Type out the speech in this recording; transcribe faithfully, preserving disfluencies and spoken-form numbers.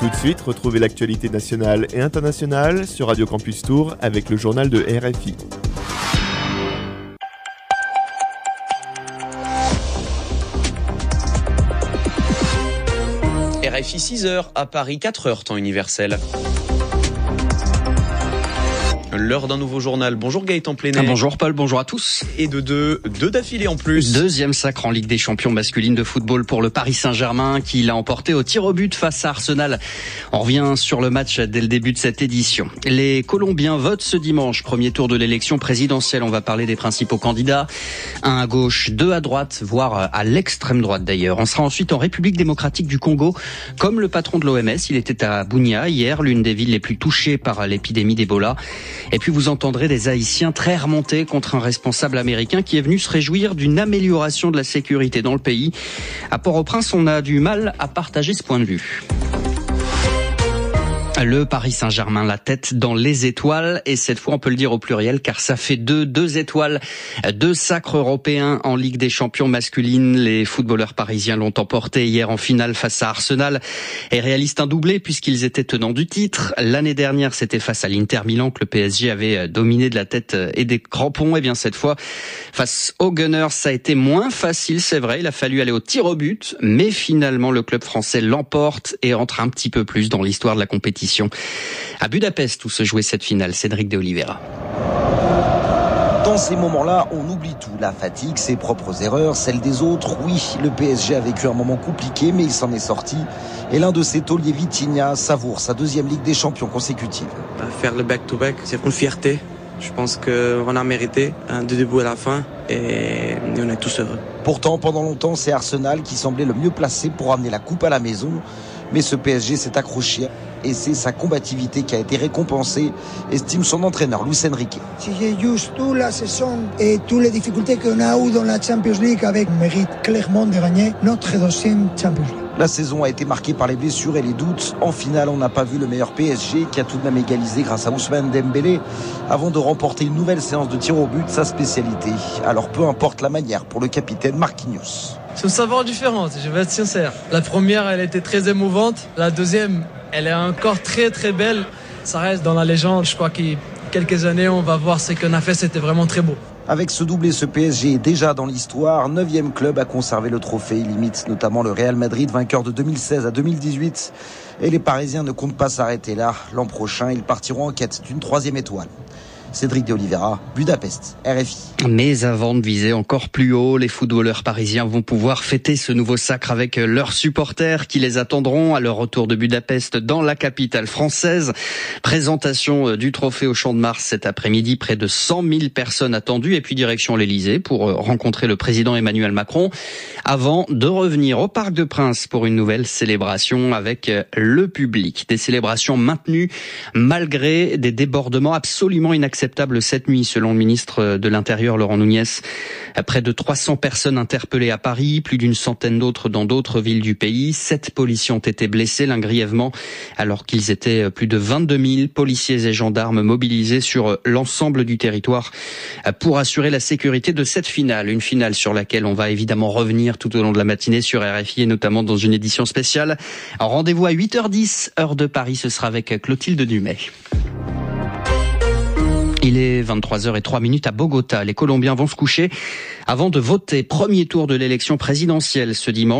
Tout de suite, retrouvez l'actualité nationale et internationale sur Radio Campus Tours avec le journal de R F I. R F I six heures, à Paris quatre heures, temps universel. L'heure d'un nouveau journal. Bonjour Gaëtan Plénet. Ah, bonjour Paul, bonjour à tous. Et de deux, deux d'affilée en plus. Deuxième sacre en Ligue des Champions masculine de football pour le Paris Saint-Germain qui l'a emporté au tir au but face à Arsenal. On revient sur le match dès le début de cette édition. Les Colombiens votent ce dimanche, premier tour de l'élection présidentielle. On va parler des principaux candidats. Un à gauche, deux à droite, voire à l'extrême droite d'ailleurs. On sera ensuite en République démocratique du Congo. Comme le patron de l'O M S, il était à Bunia hier, l'une des villes les plus touchées par l'épidémie d'Ebola. Et puis vous entendrez des Haïtiens très remontés contre un responsable américain qui est venu se réjouir d'une amélioration de la sécurité dans le pays. À Port-au-Prince, on a du mal à partager ce point de vue. Le Paris Saint-Germain, la tête dans les étoiles, et cette fois on peut le dire au pluriel car ça fait deux, deux étoiles, deux sacres européens en Ligue des Champions masculine. Les footballeurs parisiens l'ont emporté hier en finale face à Arsenal et réalisent un doublé puisqu'ils étaient tenants du titre. L'année dernière, c'était face à l'Inter Milan que le P S G avait dominé de la tête et des crampons. Et bien cette fois, face aux Gunners, ça a été moins facile, c'est vrai. Il a fallu aller au tir au but, mais finalement le club français l'emporte et entre un petit peu plus dans l'histoire de la compétition. À Budapest où se jouait cette finale, Cédric de Oliveira. Dans ces moments-là, on oublie tout. La fatigue, ses propres erreurs, celles des autres. Oui, le P S G a vécu un moment compliqué, mais il s'en est sorti. Et l'un de ses tauliers, Vitinha, savoure sa deuxième Ligue des Champions consécutive. Faire le back-to-back, c'est une fierté. Je pense qu'on a mérité hein, du début à la fin et on est tous heureux. Pourtant, pendant longtemps, c'est Arsenal qui semblait le mieux placé pour amener la coupe à la maison. Mais ce P S G s'est accroché et c'est sa combativité qui a été récompensée, estime son entraîneur Luis Enrique. Si j'ai juste toute la saison et toutes les difficultés qu'on a eues dans la Champions League avec le mérite clairement de gagner notre deuxième Champions League. La saison a été marquée par les blessures et les doutes. En finale, on n'a pas vu le meilleur P S G qui a tout de même égalisé grâce à Ousmane Dembélé avant de remporter une nouvelle séance de tir au but, sa spécialité. Alors peu importe la manière pour le capitaine Marquinhos. C'est une saveur différente, je vais être sincère. La première, elle était très émouvante. La deuxième, elle est encore très très belle. Ça reste dans la légende. Je crois qu'il quelques années, on va voir ce qu'on a fait. C'était vraiment très beau. Avec ce doublé, ce P S G est déjà dans l'histoire. Neuvième club à conserver le trophée. Il limite notamment le Real Madrid, vainqueur de deux mille seize à deux mille dix-huit. Et les Parisiens ne comptent pas s'arrêter là. L'an prochain, ils partiront en quête d'une troisième étoile. Cédric de Oliveira, Budapest, R F I. Mais avant de viser encore plus haut, les footballeurs parisiens vont pouvoir fêter ce nouveau sacre avec leurs supporters qui les attendront à leur retour de Budapest dans la capitale française. Présentation du trophée au Champ de Mars cet après-midi, près de cent mille personnes attendues et puis direction l'Elysée pour rencontrer le président Emmanuel Macron avant de revenir au Parc des Princes pour une nouvelle célébration avec le public. Des célébrations maintenues malgré des débordements absolument inacceptables cette nuit, selon le ministre de l'Intérieur, Laurent Nunez. Près de trois cents personnes interpellées à Paris, plus d'une centaine d'autres dans d'autres villes du pays. Sept policiers ont été blessés, l'un grièvement, alors qu'ils étaient plus de vingt-deux mille policiers et gendarmes mobilisés sur l'ensemble du territoire pour assurer la sécurité de cette finale. Une finale sur laquelle on va évidemment revenir tout au long de la matinée sur R F I et notamment dans une édition spéciale. Rendez-vous à huit heures dix, heure de Paris, ce sera avec Clotilde Dumais. Il est vingt-trois heures zéro trois à Bogota. Les Colombiens vont se coucher avant de voter. Premier tour de l'élection présidentielle ce dimanche.